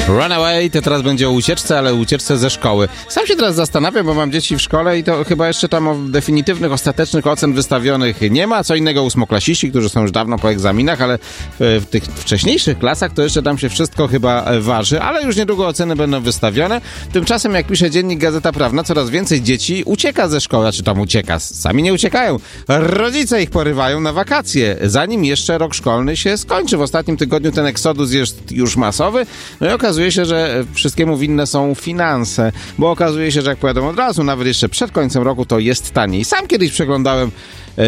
Runaway to teraz będzie o ucieczce, ale ucieczce ze szkoły. Sam się teraz zastanawiam, bo mam dzieci w szkole i to chyba jeszcze tam definitywnych, ostatecznych ocen wystawionych nie ma. Co innego ósmoklasiści, którzy są już dawno po egzaminach, ale w tych wcześniejszych klasach to jeszcze tam się wszystko chyba waży, ale już niedługo oceny będą wystawione. Tymczasem, jak pisze dziennik Gazeta Prawna, coraz więcej dzieci ucieka ze szkoły, czy tam ucieka. Sami nie uciekają. Rodzice ich porywają na wakacje, zanim jeszcze rok szkolny się skończy. W ostatnim tygodniu ten eksodus jest już masowy. No i okazuje się, że wszystkiemu winne są finanse, bo okazuje się, że jak pojadą od razu, nawet jeszcze przed końcem roku, to jest taniej. Sam kiedyś przeglądałem